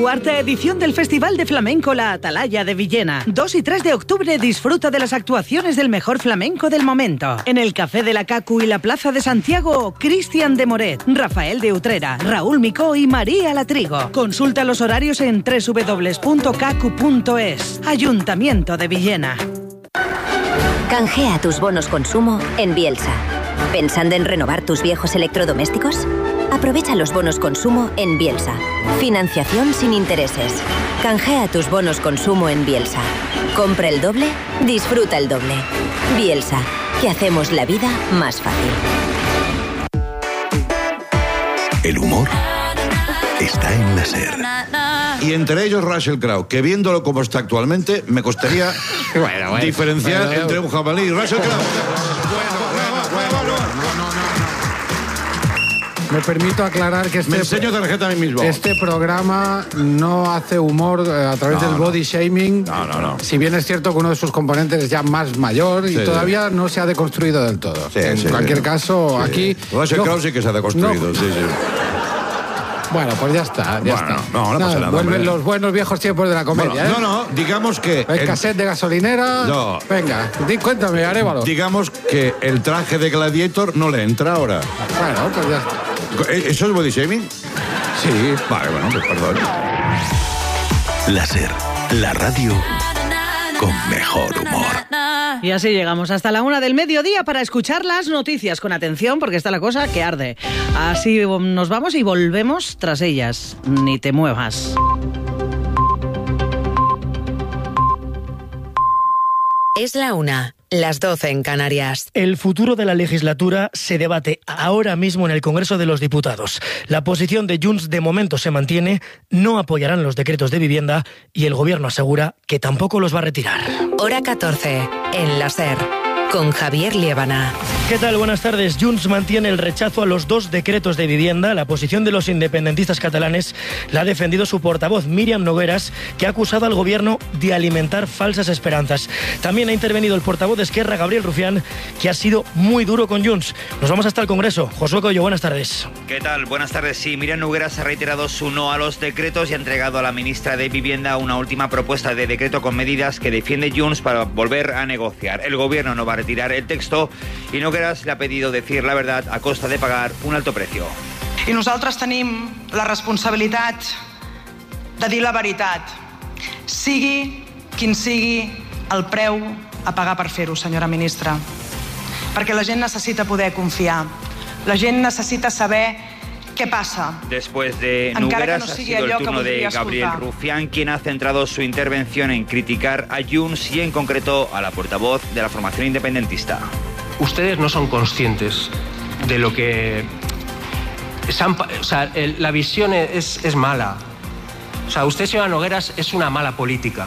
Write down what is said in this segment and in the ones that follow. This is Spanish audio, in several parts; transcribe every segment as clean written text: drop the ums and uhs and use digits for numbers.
Cuarta edición del Festival de Flamenco La Atalaya de Villena. 2 y 3 de octubre disfruta de las actuaciones del mejor flamenco del momento. En el Café de la Cacu y la Plaza de Santiago, Cristian de Moret, Rafael de Utrera, Raúl Micó y María Latrigo. Consulta los horarios en www.cacu.es. Ayuntamiento de Villena. Canjea tus bonos consumo en Bielsa. ¿Pensando en renovar tus viejos electrodomésticos? Aprovecha los bonos consumo en Bielsa. Financiación sin intereses. Canjea tus bonos consumo en Bielsa. Compra el doble, disfruta el doble. Bielsa, que hacemos la vida más fácil. El humor está en la SER. Y entre ellos Russell Crowe, que viéndolo como está actualmente, me costaría diferenciar entre un jabalí y Russell Crowe. Me permito aclarar que me enseño tarjeta a mí mismo. Este programa no hace humor a través del body shaming. No. Si bien es cierto que uno de sus componentes es ya más mayor y todavía no se ha deconstruido del todo. En cualquier caso, aquí... Russell Crowe sí que se ha deconstruido, Bueno, pues ya está. No pasa nada. Vuelven los buenos viejos tiempos de la comedia. Bueno, digamos que... ¿El cassette de gasolinera? No. Venga, cuéntame, Arévalo. Digamos que el traje de Gladiator no le entra ahora. Bueno, pues ya está. ¿Eso es body shaming? Sí. Vale, bueno, pues perdón. La SER, la radio con mejor humor. Y así llegamos hasta la 1 del mediodía para escuchar las noticias con atención, porque está la cosa que arde. Así nos vamos y volvemos tras ellas. Ni te muevas. Es la 1, las 12 en Canarias. El futuro de la legislatura se debate ahora mismo en el Congreso de los Diputados. La posición de Junts de momento se mantiene, no apoyarán los decretos de vivienda y el Gobierno asegura que tampoco los va a retirar. Hora 14, en la SER, con Javier Liébana. ¿Qué tal? Buenas tardes. Junts mantiene el rechazo a los 2 decretos de vivienda. La posición de los independentistas catalanes la ha defendido su portavoz, Míriam Nogueras, que ha acusado al Gobierno de alimentar falsas esperanzas. También ha intervenido el portavoz de Esquerra, Gabriel Rufián, que ha sido muy duro con Junts. Nos vamos hasta el Congreso. Josué Coello, buenas tardes. ¿Qué tal? Buenas tardes. Sí, Míriam Nogueras ha reiterado su no a los decretos y ha entregado a la ministra de Vivienda una última propuesta de decreto con medidas que defiende Junts para volver a negociar. El Gobierno no va a retirar el texto y Nogueras le ha pedido decir la verdad a costa de pagar un alto precio. I nosaltres tenim la responsabilitat de dir la veritat, sigui quin sigui el preu a pagar per fer-ho, senyora ministra. Perquè la gent necessita poder confiar, la gent necessita saber ¿qué pasa? Después de Nogueras ha sido el turno de Gabriel Rufián, quien ha centrado su intervención en criticar a Junts y en concreto a la portavoz de la formación independentista. Ustedes no son conscientes de lo que... la visión es mala. O sea, usted, señora Nogueras, es una mala política.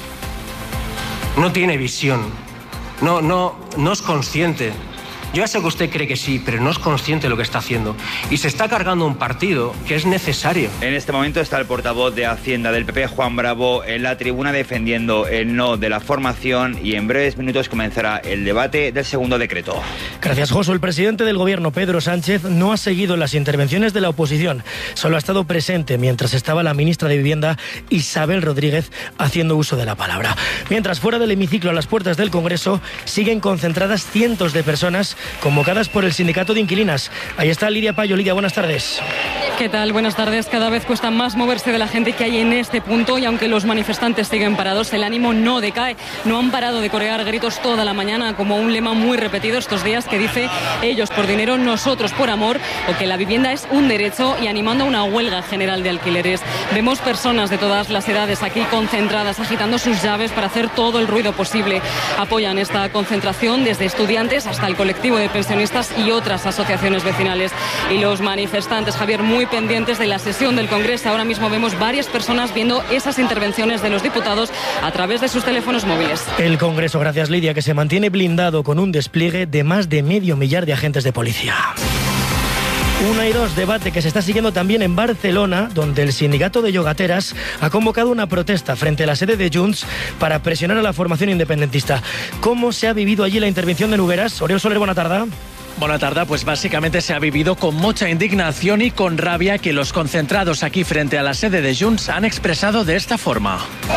No tiene visión. No es consciente. Yo ya sé que usted cree que sí, pero no es consciente de lo que está haciendo. Y se está cargando un partido que es necesario. En este momento está el portavoz de Hacienda del PP, Juan Bravo, en la tribuna defendiendo el no de la formación y en breves minutos comenzará el debate del segundo decreto. Gracias, Josu. El presidente del Gobierno, Pedro Sánchez, no ha seguido las intervenciones de la oposición. Solo ha estado presente mientras estaba la ministra de Vivienda, Isabel Rodríguez, haciendo uso de la palabra. Mientras, fuera del hemiciclo, a las puertas del Congreso, siguen concentradas cientos de personas convocadas por el sindicato de inquilinas. Ahí está Lidia Payo. Lidia, buenas tardes. ¿Qué tal? Buenas tardes. Cada vez cuesta más moverse de la gente que hay en este punto y aunque los manifestantes siguen parados, el ánimo no decae. No han parado de corear gritos toda la mañana, como un lema muy repetido estos días que dice ellos por dinero, nosotros por amor, o que la vivienda es un derecho, y animando a una huelga general de alquileres. Vemos personas de todas las edades aquí concentradas, agitando sus llaves para hacer todo el ruido posible. Apoyan esta concentración desde estudiantes hasta el colectivo de pensionistas y otras asociaciones vecinales. Y los manifestantes, Javier, muy pendientes de la sesión del Congreso. Ahora mismo vemos varias personas viendo esas intervenciones de los diputados a través de sus teléfonos móviles. El Congreso, gracias Lidia, que se mantiene blindado con un despliegue de más de 500 000 de agentes de policía. 1 y 2, debate que se está siguiendo también en Barcelona, donde el sindicato de yogateras ha convocado una protesta frente a la sede de Junts para presionar a la formación independentista. ¿Cómo se ha vivido allí la intervención de Nogueras? Oriol Soler, buena tarde. Bona tarda, pues básicamente se ha vivido con mucha indignación y con rabia que los concentrados aquí frente a la sede de Junts han expresado de esta forma.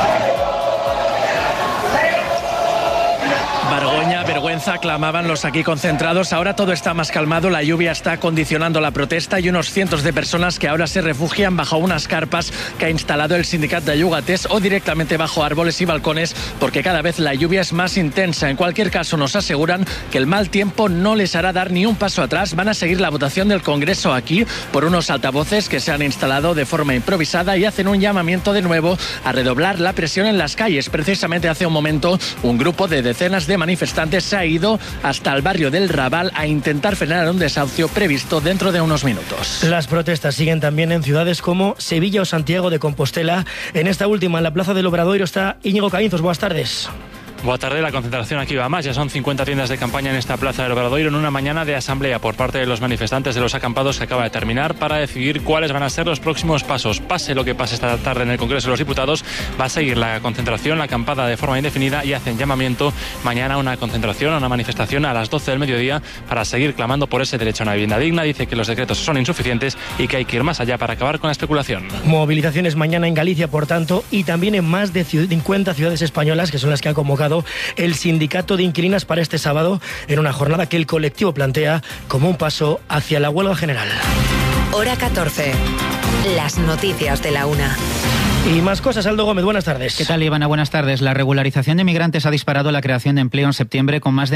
Vergüenza, clamaban los aquí concentrados. Ahora todo está más calmado, la lluvia está condicionando la protesta y unos cientos de personas que ahora se refugian bajo unas carpas que ha instalado el sindicato de Llogaters o directamente bajo árboles y balcones porque cada vez la lluvia es más intensa. En cualquier caso nos aseguran que el mal tiempo no les hará dar ni un paso atrás. Van a seguir la votación del Congreso aquí por unos altavoces que se han instalado de forma improvisada y hacen un llamamiento de nuevo a redoblar la presión en las calles. Precisamente hace un momento un grupo de decenas de manifestantes se ha ido hasta el barrio del Raval a intentar frenar un desahucio previsto dentro de unos minutos. Las protestas siguen también en ciudades como Sevilla o Santiago de Compostela. En esta última, en la Plaza del Obradoiro, está Íñigo Caínzos. Buenas tardes. Buenas tardes, la concentración aquí va más. Ya son 50 tiendas de campaña en esta Plaza del Obradoiro en una mañana de asamblea por parte de los manifestantes de los acampados que acaba de terminar para decidir cuáles van a ser los próximos pasos. Pase lo que pase esta tarde en el Congreso de los Diputados, va a seguir la concentración, la acampada de forma indefinida y hacen llamamiento mañana a una concentración, a una manifestación a las 12 del mediodía para seguir clamando por ese derecho a una vivienda digna. Dice que los decretos son insuficientes y que hay que ir más allá para acabar con la especulación. Movilizaciones mañana en Galicia, por tanto, y también en más de 50 ciudades españolas, que son las que ha convocado el sindicato de inquilinas para este sábado, en una jornada que el colectivo plantea como un paso hacia la huelga general. Hora 14. Las noticias de la 1. Y más cosas, Aldo Gómez, buenas tardes. ¿Qué tal, Ivana? Buenas tardes. La regularización de migrantes ha disparado la creación de empleo en septiembre con más de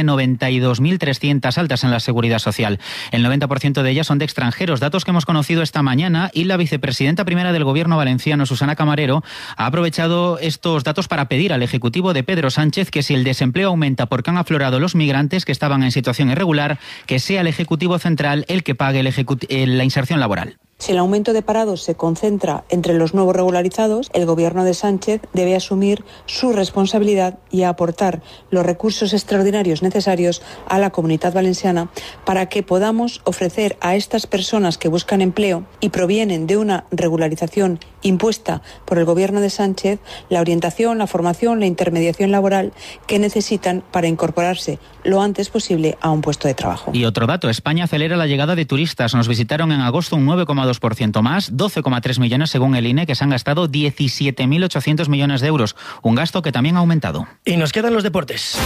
92.300 altas en la Seguridad Social. El 90% de ellas son de extranjeros, datos que hemos conocido esta mañana, y la vicepresidenta primera del Gobierno valenciano, Susana Camarero, ha aprovechado estos datos para pedir al Ejecutivo de Pedro Sánchez que si el desempleo aumenta porque han aflorado los migrantes que estaban en situación irregular, que sea el Ejecutivo Central el que pague la inserción laboral. Si el aumento de parados se concentra entre los nuevos regularizados, el Gobierno de Sánchez debe asumir su responsabilidad y aportar los recursos extraordinarios necesarios a la Comunidad Valenciana para que podamos ofrecer a estas personas que buscan empleo y provienen de una regularización impuesta por el Gobierno de Sánchez la orientación, la formación, la intermediación laboral que necesitan para incorporarse lo antes posible a un puesto de trabajo. Y otro dato, España acelera la llegada de turistas. Nos visitaron en agosto un 9,2% más, 12,3 millones según el INE, que se han gastado 17.800 millones de euros, un gasto que también ha aumentado. Y nos quedan los deportes.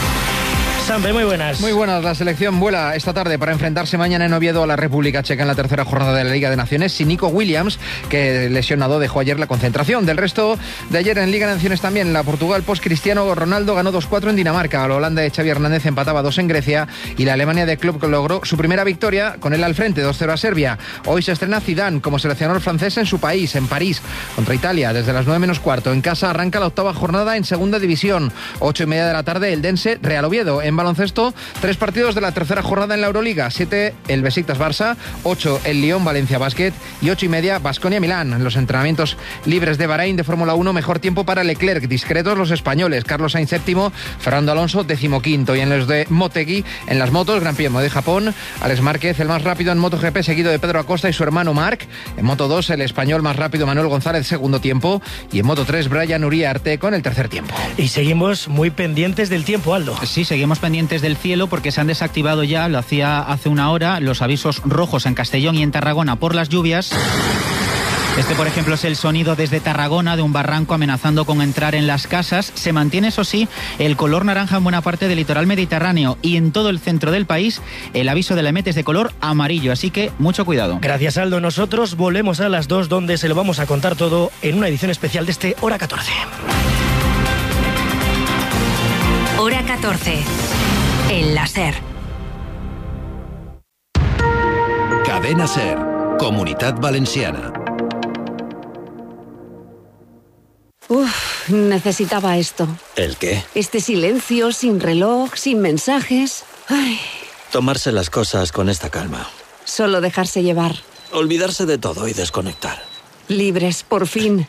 Sampe, muy buenas. Muy buenas. La selección vuela esta tarde para enfrentarse mañana en Oviedo a la República Checa en la tercera jornada de la Liga de Naciones sin Nico Williams, que lesionado dejó ayer la concentración. Del resto de ayer en Liga de Naciones también, la Portugal post-Cristiano Ronaldo ganó 2-4 en Dinamarca, la Holanda de Xavi Hernández empataba 2 en Grecia y la Alemania de Klopp logró su primera victoria con él al frente, 2-0 a Serbia. Hoy se estrena Zidane como seleccionador francés en su país, en París, contra Italia, desde las 9:15. En casa arranca la octava jornada en Segunda División, 8:30 de la tarde, el Dense Real Oviedo. En baloncesto, 3 partidos de la tercera jornada en la Euroliga, 7 el Besiktas Barça, 8 el Lyon Valencia Basket y 8:30 Baskonia Milán. En los entrenamientos libres de Bahrein de Fórmula 1, mejor tiempo para Leclerc, discretos los españoles, Carlos Sainz séptimo, Fernando Alonso 15º, y en los de Motegi, en las motos, Gran Premio de Japón, Alex Márquez el más rápido en MotoGP, seguido de Pedro Acosta y su hermano Marc. En Moto 2 el español más rápido Manuel González, segundo tiempo, y en Moto 3 Brian Uriarte con el tercer tiempo. Y seguimos muy pendientes del tiempo, Aldo. Sí, seguimos pendientes del cielo porque se han desactivado ya, lo hacía hace una hora, los avisos rojos en Castellón y en Tarragona por las lluvias. Este, por ejemplo, es el sonido desde Tarragona de un barranco amenazando con entrar en las casas. Se mantiene, eso sí, el color naranja en buena parte del litoral mediterráneo y en todo el centro del país el aviso de la EMET es de color amarillo, así que mucho cuidado. Gracias, Aldo. Nosotros volvemos a las 2, donde se lo vamos a contar todo en una edición especial de este Hora 14. Hora 14. En la SER. Cadena SER, Comunitat Valenciana. Uf, necesitaba esto. ¿El qué? Este silencio, sin reloj, sin mensajes. Ay. Tomarse las cosas con esta calma. Solo dejarse llevar. Olvidarse de todo y desconectar. Libres, por fin.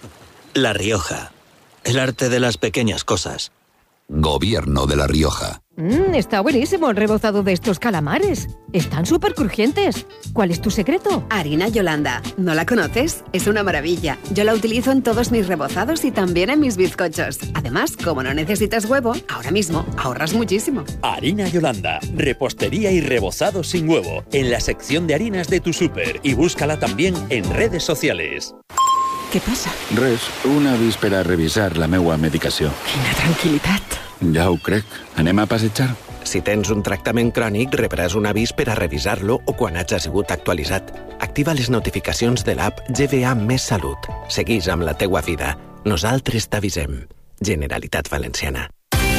La Rioja. El arte de las pequeñas cosas. Gobierno de La Rioja. Está buenísimo el rebozado de estos calamares. Están súper crujientes. ¿Cuál es tu secreto? Harina Yolanda. ¿No la conoces? Es una maravilla. Yo la utilizo en todos mis rebozados y también en mis bizcochos. Además, como no necesitas huevo, ahora mismo ahorras muchísimo. Harina Yolanda. Repostería y rebozado sin huevo. En la sección de harinas de tu súper. Y búscala también en redes sociales. Què passa? Res, una víspera a revisar la meua medicació. Quina tranquil·litat. Ja ho crec. Anem a passejar? Si tens un tractament crònic, rebràs un avís per a revisar-lo o quan hagi sigut actualitzat. Activa les notificacions de l'app GVA Més Salut. Seguís amb la teua vida. Nosaltres t'avisem. Generalitat Valenciana.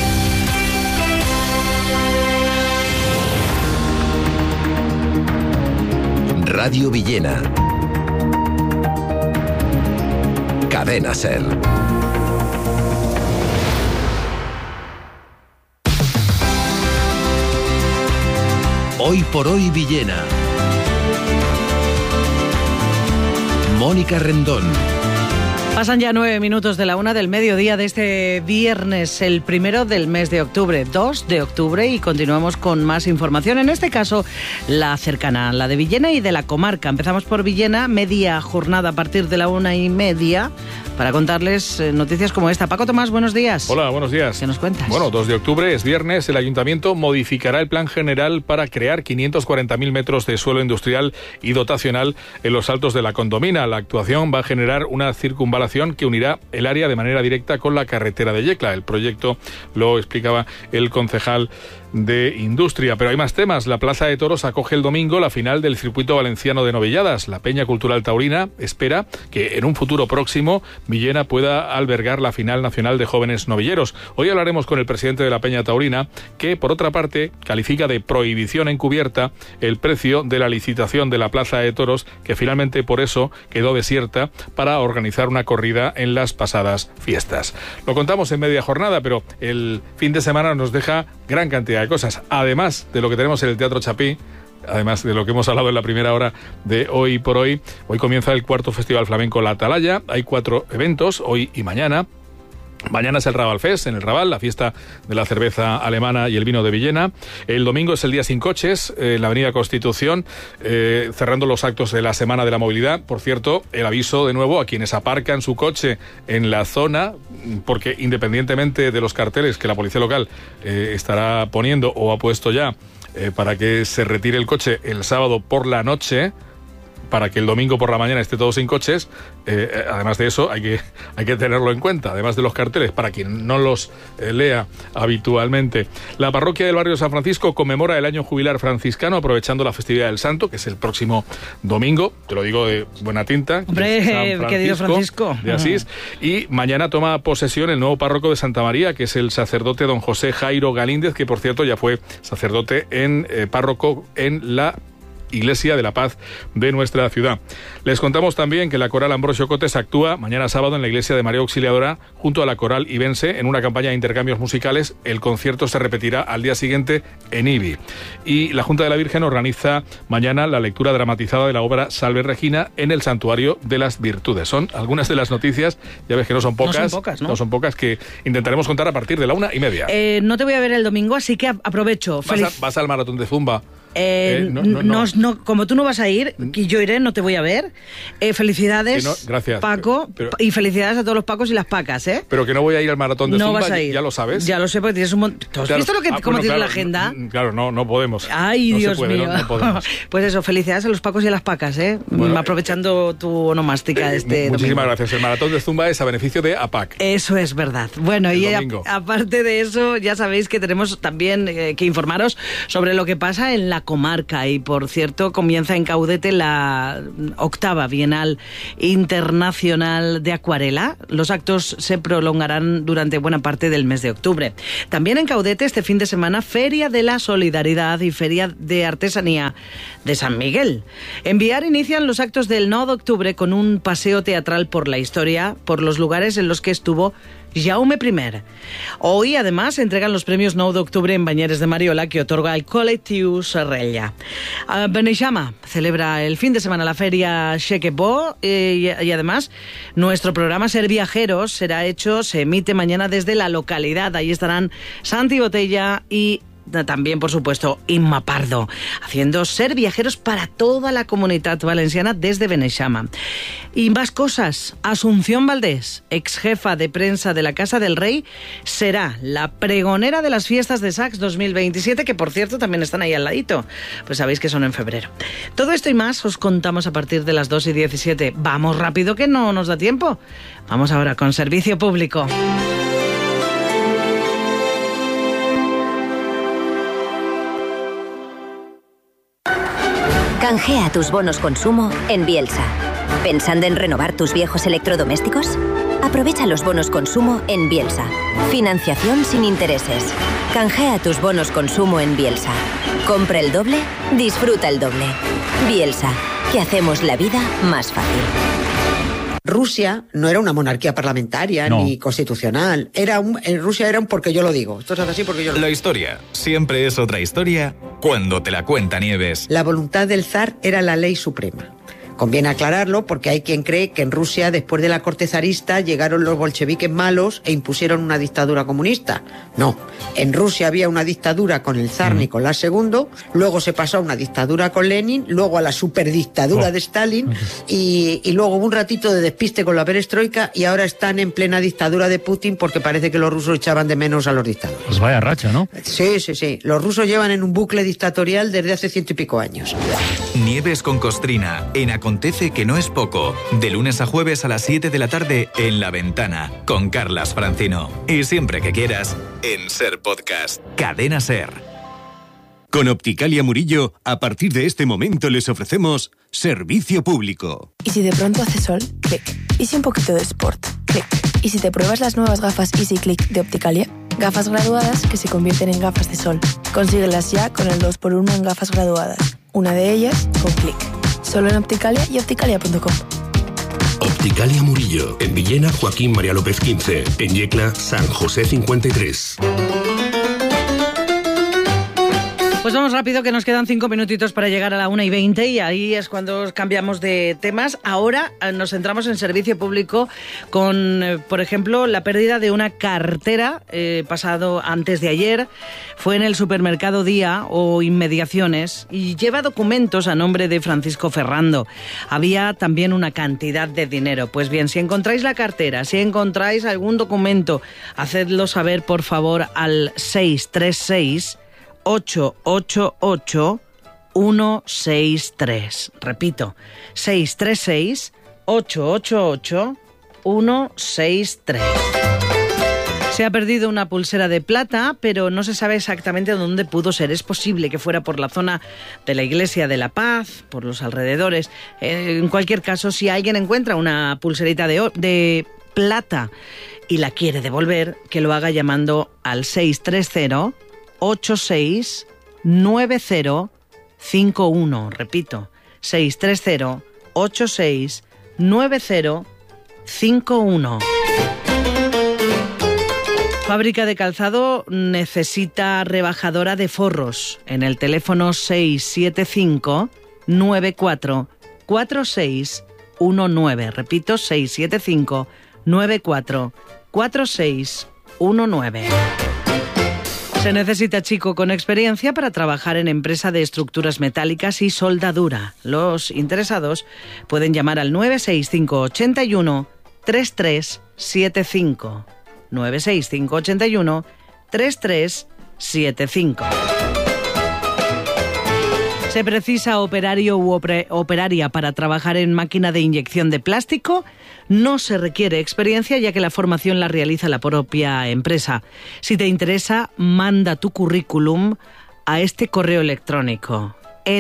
Radio Villena. Cadena SER. Hoy por hoy Villena. Mónica Rendón. Pasan ya 9 minutos de la 1 del mediodía de este viernes, el primero del mes de octubre, 2 de octubre, y continuamos con más información, en este caso la cercana, la de Villena y de la comarca. Empezamos por Villena, media jornada a partir de la 1:30, para contarles noticias como esta. Paco Tomás, buenos días. Hola, buenos días. ¿Qué nos cuentas? Bueno, 2 de octubre es viernes, el Ayuntamiento modificará el plan general para crear 540.000 metros de suelo industrial y dotacional en los Altos de la Condomina. La actuación va a generar una circunvalación que unirá el área de manera directa con la carretera de Yecla. El proyecto lo explicaba el concejal de Industria. Pero hay más temas. La Plaza de Toros acoge el domingo la final del Circuito Valenciano de Novilladas. La Peña Cultural Taurina espera que en un futuro próximo Villena pueda albergar la final nacional de jóvenes novilleros. Hoy hablaremos con el presidente de la Peña Taurina, que por otra parte califica de prohibición encubierta el precio de la licitación de la Plaza de Toros, que finalmente por eso quedó desierta para organizar una corrida en las pasadas fiestas. Lo contamos en media jornada, pero el fin de semana nos deja gran cantidad de cosas, además de lo que tenemos en el Teatro Chapí, además de lo que hemos hablado en la primera hora de Hoy por Hoy. Hoy comienza el 4º Festival Flamenco La Atalaya. Hay 4 eventos, hoy y mañana. Mañana es el Raval Fest en el Raval, la fiesta de la cerveza alemana y el vino de Villena. El domingo es el Día Sin Coches en la Avenida Constitución, cerrando los actos de la Semana de la Movilidad. Por cierto, el aviso de nuevo a quienes aparcan su coche en la zona, porque independientemente de los carteles que la policía local estará poniendo o ha puesto ya para que se retire el coche el sábado por la noche, para que el domingo por la mañana esté todo sin coches, además de eso hay que tenerlo en cuenta, además de los carteles, para quien no los lea habitualmente. La parroquia del barrio de San Francisco conmemora el año jubilar franciscano, aprovechando la festividad del Santo, que es el próximo domingo, te lo digo de buena tinta. Hombre, querido Francisco de Asís. Y mañana toma posesión el nuevo párroco de Santa María, que es el sacerdote don José Jairo Galíndez, que por cierto ya fue sacerdote párroco en la Iglesia de la Paz de nuestra ciudad. Les contamos también que la Coral Ambrosio Cotes actúa mañana sábado en la Iglesia de María Auxiliadora junto a la Coral Ibense en una campaña de intercambios musicales. El concierto se repetirá al día siguiente en Ibi. Y la Junta de la Virgen organiza mañana la lectura dramatizada de la obra Salve Regina en el Santuario de las Virtudes. Son algunas de las noticias, ya ves que no son pocas, no son pocas, que intentaremos contar a partir de la 1:30. No te voy a ver el domingo, así que aprovecho. ¿Vas al maratón de Zumba? No, como tú no vas a ir, y yo iré, no te voy a ver. Felicidades, gracias, Paco, y felicidades a todos los Pacos y las Pacas, ¿eh? Pero que no voy a ir al maratón de no Zumba, vas a ir. Ya lo sabes. Ya lo sé, porque tienes un montón. ¿Tú has visto cómo tiene la agenda? Claro, no podemos. Ay, Dios mío. No podemos. Pues eso, felicidades a los Pacos y a las Pacas, ¿eh? Bueno, aprovechando tu onomástica este muchísimas domingo. Gracias. El maratón de Zumba es a beneficio de APAC. Eso es verdad. Bueno, y aparte de eso, ya sabéis que tenemos también que informaros sobre lo que pasa en la comarca. Y por cierto, comienza en Caudete la 8ª Bienal Internacional de Acuarela. Los actos se prolongarán durante buena parte del mes de octubre. También en Caudete este fin de semana, Feria de la Solidaridad y Feria de Artesanía de San Miguel. En Biar inician los actos del 9 de octubre con un paseo teatral por la historia, por los lugares en los que estuvo Jaume I. Hoy, además, se entregan los premios 9 de octubre en Banyeres de Mariola, que otorga el Col·lectiu Serrella. Beneixama celebra el fin de semana la feria Chequepó y además nuestro programa Ser Viajeros se emite mañana desde la localidad. Ahí estarán Santi Botella y también, por supuesto, Imma Pardo, haciendo Ser Viajeros para toda la Comunitat Valenciana desde Beneixama. Y más cosas. Asunción Valdés, ex jefa de prensa de la Casa del Rey, será la pregonera de las fiestas de Sachs 2027, que por cierto también están ahí al ladito. Pues sabéis que son en febrero. Todo esto y más os contamos a partir de las 2:17. Vamos rápido que no nos da tiempo. Vamos ahora con Servicio Público. Canjea tus bonos consumo en Bielsa. ¿Pensando en renovar tus viejos electrodomésticos? Aprovecha los bonos consumo en Bielsa. Financiación sin intereses. Canjea tus bonos consumo en Bielsa. Compra el doble, disfruta el doble. Bielsa, que hacemos la vida más fácil. Rusia no era una monarquía parlamentaria ni constitucional. En Rusia era un porque yo lo digo. Esto es así porque yo lo digo. La historia siempre es otra historia cuando te la cuenta Nieves. La voluntad del zar era la ley suprema. Conviene aclararlo porque hay quien cree que en Rusia, después de la corte zarista, llegaron los bolcheviques malos e impusieron una dictadura comunista. No, en Rusia había una dictadura con el zar Nicolás II, luego se pasó a una dictadura con Lenin, luego a la superdictadura de Stalin y luego hubo un ratito de despiste con la perestroika y ahora están en plena dictadura de Putin porque parece que los rusos echaban de menos a los dictadores. Pues vaya racha, ¿no? Sí. Los rusos llevan en un bucle dictatorial desde hace 100 y pico años. Nieves con Costrina, en Acontece que no es poco. De lunes a jueves a las 7 de la tarde en La Ventana, con Carlas Francino. Y siempre que quieras, en Ser Podcast. Cadena Ser. Con Opticalia Murillo, a partir de este momento les ofrecemos servicio público. ¿Y si de pronto hace sol? Clic. ¿Y si un poquito de sport? Clic. ¿Y si te pruebas las nuevas gafas Easy Click de Opticalia? Gafas graduadas que se convierten en gafas de sol. Consíguelas ya con el 2x1 en gafas graduadas. Una de ellas con Clic. Solo en Opticalia y opticalia.com. Opticalia Murillo, en Villena, Joaquín María López 15, en Yecla, San José 53. Pues vamos rápido, que nos quedan 5 minutitos para llegar a la 1:20 y ahí es cuando cambiamos de temas. Ahora nos centramos en servicio público con, por ejemplo, la pérdida de una cartera pasado antes de ayer. Fue en el supermercado Día o Inmediaciones y lleva documentos a nombre de Francisco Ferrando. Había también una cantidad de dinero. Pues bien, si encontráis la cartera, si encontráis algún documento, hacedlo saber, por favor, al 636-888-163. Repito, 636-888-163. Se ha perdido una pulsera de plata, pero no se sabe exactamente dónde pudo ser. Es posible que fuera por la zona de la Iglesia de la Paz, por los alrededores. En cualquier caso, si alguien encuentra una pulserita de plata y la quiere devolver, que lo haga llamando al 630-86-9051. Repito, 630-86-9051. Fábrica de calzado necesita rebajadora de forros en el teléfono 675-94-4619. Repito, 675-94-4619. Se necesita chico con experiencia para trabajar en empresa de estructuras metálicas y soldadura. Los interesados pueden llamar al 965 81 3375. 96581 3375. ¿Se precisa operario u operaria para trabajar en máquina de inyección de plástico? No se requiere experiencia, ya que la formación la realiza la propia empresa. Si te interesa, manda tu currículum a este correo electrónico: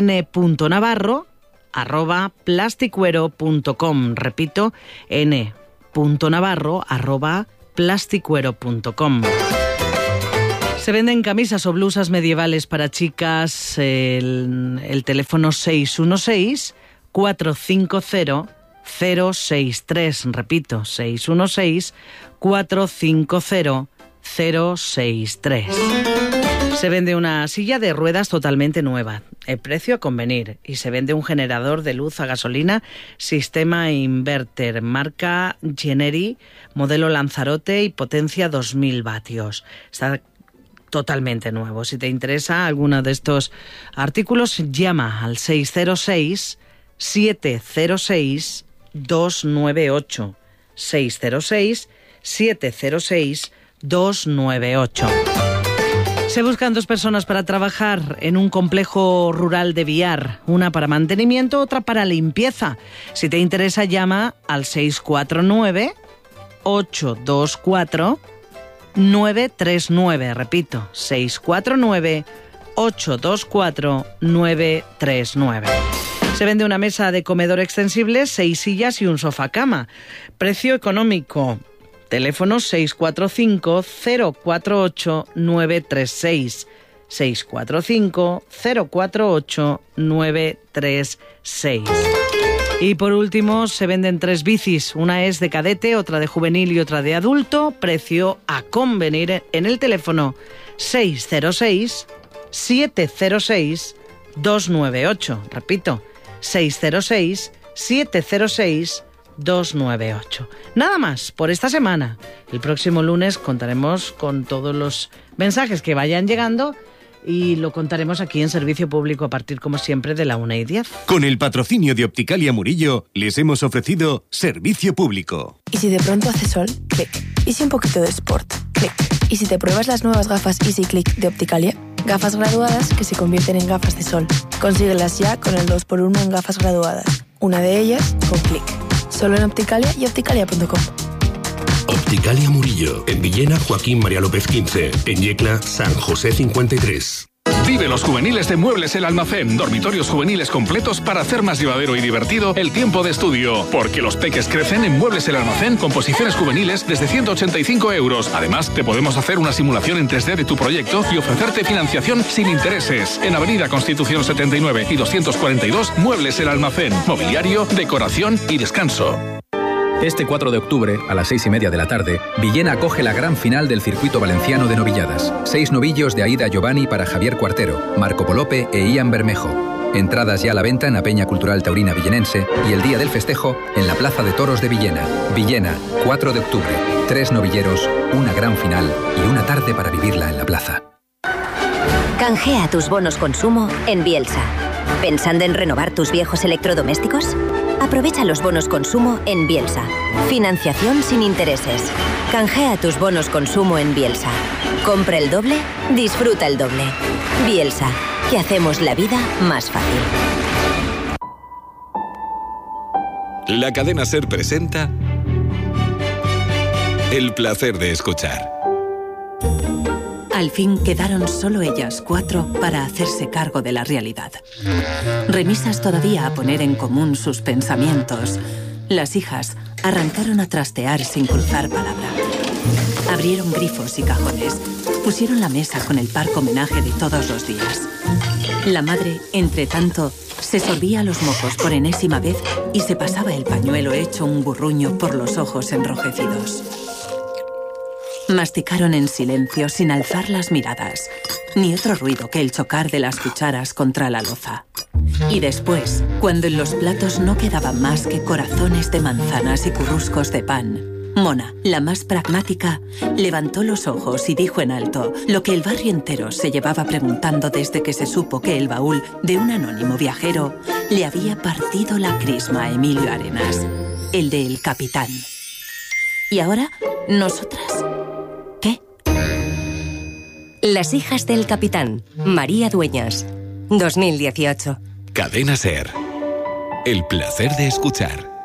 n.navarro@plasticuero.com. Repito, n.navarro@plasticuero.com. Se venden camisas o blusas medievales para chicas. El teléfono 616-450-063. Repito, 616-450-063. Se vende una silla de ruedas totalmente nueva, el precio a convenir, y se vende un generador de luz a gasolina sistema inverter, marca Generi, modelo Lanzarote y potencia 2000 vatios. Está totalmente nuevo. Si te interesa alguno de estos artículos, llama al 606-706-298. 606-706-298. Se buscan 2 personas para trabajar en un complejo rural de Biar, una para mantenimiento, otra para limpieza. Si te interesa, llama al 649-824-939. Repito, 649-824-939. Se vende una mesa de comedor extensible, 6 sillas y un sofá cama. Precio económico. Teléfono 645-048-936. 645-048-936. Y por último, se venden 3 bicis. Una es de cadete, otra de juvenil y otra de adulto. Precio a convenir en el teléfono 606-706-298. Repito, 606-706-298. Nada más por esta semana. El próximo lunes contaremos con todos los mensajes que vayan llegando y lo contaremos aquí en Servicio Público a partir, como siempre, de la 1:10. Con el patrocinio de Opticalia Murillo, les hemos ofrecido Servicio Público. Y si de pronto hace sol, clic. Y si un poquito de sport, clic. Y si te pruebas las nuevas gafas Easy Click de Opticalia, gafas graduadas que se convierten en gafas de sol. Consíguelas ya con el 2x1 en gafas graduadas. Una de ellas con clic. Solo en Opticalia y opticalia.com. Opticalia Murillo, en Villena, Joaquín María López 15, en Yecla, San José 53. Vive los juveniles de Muebles El Almacén, dormitorios juveniles completos para hacer más llevadero y divertido el tiempo de estudio. Porque los peques crecen en Muebles El Almacén con posiciones juveniles desde 185 euros. Además, te podemos hacer una simulación en 3D de tu proyecto y ofrecerte financiación sin intereses. En Avenida Constitución 79 y 242, Muebles El Almacén. Mobiliario, decoración y descanso. Este 4 de octubre, a las 6:30 de la tarde, Villena acoge la gran final del circuito valenciano de novilladas. 6 novillos de Aida Giovanni para Javier Cuartero, Marco Polope e Ian Bermejo. Entradas ya a la venta en la Peña Cultural Taurina Villenense y el día del festejo en la Plaza de Toros de Villena. Villena, 4 de octubre. 3 novilleros, una gran final y una tarde para vivirla en la plaza. Canjea tus bonos consumo en Bielsa. ¿Pensando en renovar tus viejos electrodomésticos? Aprovecha los bonos consumo en Bielsa. Financiación sin intereses. Canjea tus bonos consumo en Bielsa. Compra el doble, disfruta el doble. Bielsa, que hacemos la vida más fácil. La cadena SER presenta El placer de escuchar. Al fin quedaron solo ellas 4 para hacerse cargo de la realidad. Remisas todavía a poner en común sus pensamientos, las hijas arrancaron a trastear sin cruzar palabra. Abrieron grifos y cajones, pusieron la mesa con el parco homenaje de todos los días. La madre, entre tanto, se sorbía los mocos por enésima vez y se pasaba el pañuelo hecho un burruño por los ojos enrojecidos. Masticaron en silencio sin alzar las miradas, ni otro ruido que el chocar de las cucharas contra la loza. Y después, cuando en los platos no quedaban más que corazones de manzanas y curruscos de pan, Mona, la más pragmática, levantó los ojos y dijo en alto lo que el barrio entero se llevaba preguntando desde que se supo que el baúl de un anónimo viajero le había partido la crisma a Emilio Arenas, el del capitán. ¿Y ahora, nosotras? ¿Qué? Las hijas del capitán, María Dueñas, 2018. Cadena SER. El placer de escuchar.